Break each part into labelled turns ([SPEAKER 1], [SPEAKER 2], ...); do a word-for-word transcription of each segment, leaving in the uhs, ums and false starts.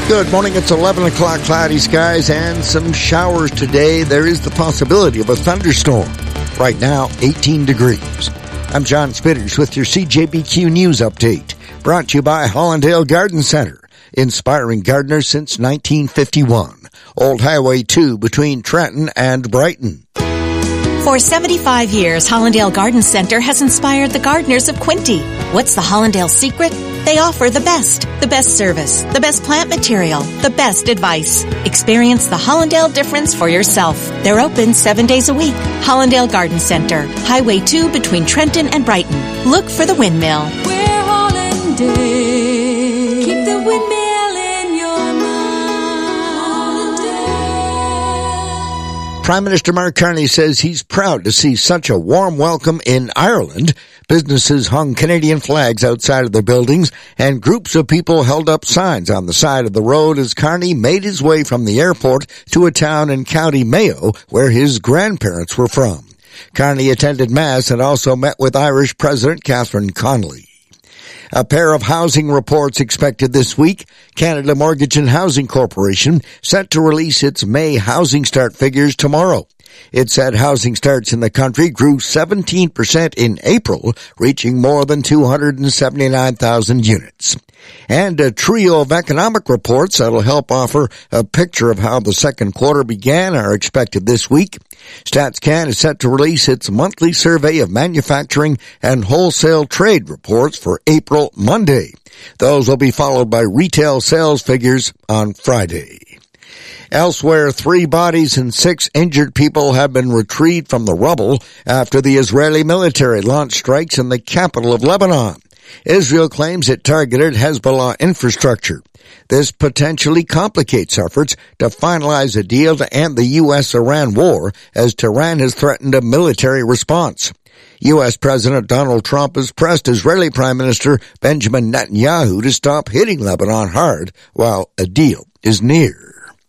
[SPEAKER 1] Good morning. It's eleven o'clock, cloudy skies and some showers today. There is the possibility of a thunderstorm. Right now, eighteen degrees. I'm John Spitters with your C J B Q News Update. Brought to you by Hollandale Garden Center, inspiring gardeners since nineteen fifty-one. Old Highway two between Trenton and Brighton.
[SPEAKER 2] For seventy-five years, Hollandale Garden Center has inspired the gardeners of Quinte. What's the Hollandale secret? They offer the best, the best service, the best plant material, the best advice. Experience the Hollandale difference for yourself. They're open seven days a week. Hollandale Garden Center, Highway two between Trenton and Brighton. Look for the windmill.
[SPEAKER 3] We're Hollandale. Keep the windmill in your mind. Hollandale.
[SPEAKER 1] Prime Minister Mark Carney says he's proud to see such a warm welcome in Ireland. Businesses hung Canadian flags outside of their buildings, and groups of people held up signs on the side of the road as Carney made his way from the airport to a town in County Mayo where his grandparents were from. Carney attended Mass and also met with Irish President Catherine Connolly. A pair of housing reports expected this week. Canada Mortgage and Housing Corporation set to release its May housing start figures tomorrow. It said housing starts in the country grew seventeen percent in April, reaching more than two hundred seventy-nine thousand units. And a trio of economic reports that'll help offer a picture of how the second quarter began are expected this week. StatsCan is set to release its monthly survey of manufacturing and wholesale trade reports for April Monday. Those will be followed by retail sales figures on Friday. Elsewhere, three bodies and six injured people have been retrieved from the rubble after the Israeli military launched strikes in the capital of Lebanon. Israel claims it targeted Hezbollah infrastructure. This potentially complicates efforts to finalize a deal to end the U S Iran war, as Tehran has threatened a military response. U S President Donald Trump has pressed Israeli Prime Minister Benjamin Netanyahu to stop hitting Lebanon hard while a deal is near.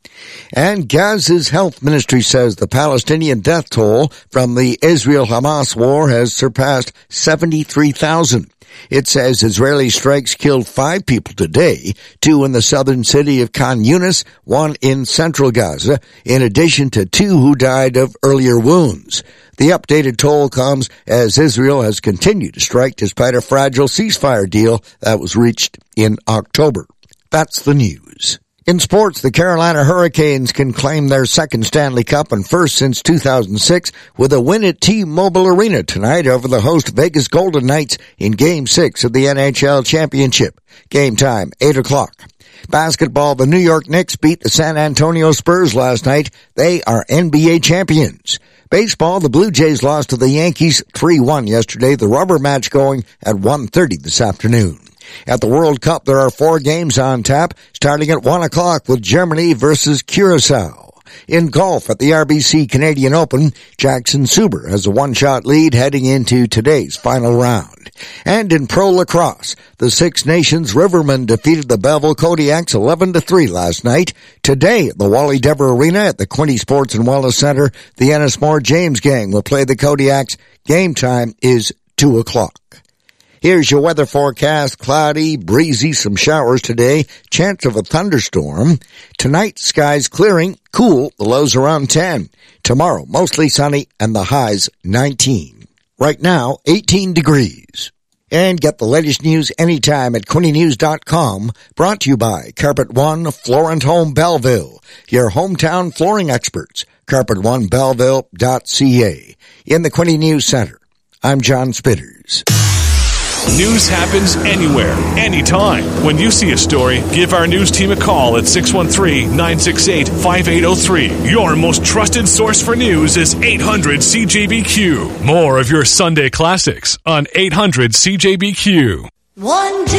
[SPEAKER 1] And Gaza's health ministry says the Palestinian death toll from the Israel-Hamas war has surpassed seventy-three thousand. It says Israeli strikes killed five people today, two in the southern city of Khan Yunis, one in central Gaza, in addition to two who died of earlier wounds. The updated toll comes as Israel has continued to strike despite a fragile ceasefire deal that was reached in October. That's the news. In sports, the Carolina Hurricanes can claim their second Stanley Cup and first since two thousand six with a win at T-Mobile Arena tonight over the host Vegas Golden Knights in Game six of the N H L Championship. Game time, eight o'clock. Basketball, the New York Knicks beat the San Antonio Spurs last night. They are N B A champions. Baseball, the Blue Jays lost to the Yankees three one yesterday. The rubber match going at one thirty this afternoon. At the World Cup, there are four games on tap, starting at one o'clock with Germany versus Curacao. In golf at the R B C Canadian Open, Jackson Suber has a one-shot lead heading into today's final round. And in pro lacrosse, the Six Nations Rivermen defeated the Belleville Kodiaks eleven to three last night. Today at the Wally Dever Arena at the Quinte Sports and Wellness Center, the Ennismore James Gang will play the Kodiaks. Game time is two o'clock. Here's your weather forecast. Cloudy, breezy, some showers today. Chance of a thunderstorm. Tonight, skies clearing. Cool. The lows around ten. Tomorrow, mostly sunny and the highs nineteen. Right now, eighteen degrees. And get the latest news anytime at quinte news dot com. Brought to you by Carpet One Florent Home Belleville. Your hometown flooring experts. carpet one belleville dot c a. In the Quinte News Center, I'm John Spitters.
[SPEAKER 4] News happens anywhere, anytime. When you see a story, give our news team a call at six one three, nine six eight, five eight zero three. Your most trusted source for news is eight hundred C J B Q. More of your Sunday classics on eight hundred C J B Q.
[SPEAKER 3] One, two.